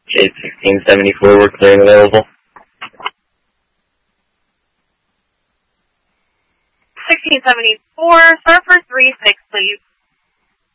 Shade 1674, we're clearing available. 1674, sir, for 3-6, please.